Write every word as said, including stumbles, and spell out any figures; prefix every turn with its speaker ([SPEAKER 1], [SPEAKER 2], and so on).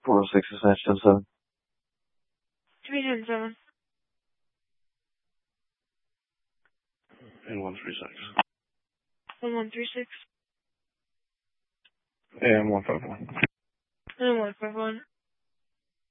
[SPEAKER 1] four oh six is ten seven.
[SPEAKER 2] three ten seven.
[SPEAKER 1] And one three six.
[SPEAKER 2] one one three six.
[SPEAKER 1] And one five one.
[SPEAKER 2] And one five one.